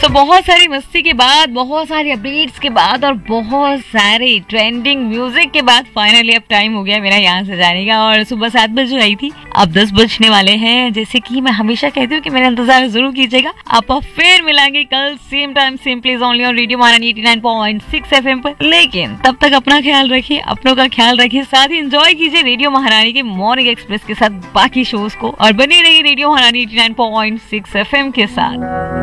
तो बहुत सारी मस्ती के बाद, बहुत सारी अपडेट्स के बाद और बहुत सारे ट्रेंडिंग म्यूजिक के बाद फाइनली अब टाइम हो गया मेरा यहाँ से जाने का। और सुबह 7 बज रही थी, अब 10 बजने वाले हैं। जैसे कि मैं हमेशा कहती हूँ कि मेरा इंतजार जरूर कीजिएगा। आप फिर मिलेंगे कल same time same place only on radio महारानी 89.6 FM पर। लेकिन तब तक अपना ख्याल रखिए, अपनों का ख्याल रखिए, साथ ही एंजॉय कीजिए रेडियो महारानी के मॉर्निंग एक्सप्रेस के साथ बाकी शोज को, और बने रहिए रेडियो महारानी 89.6 FM के साथ।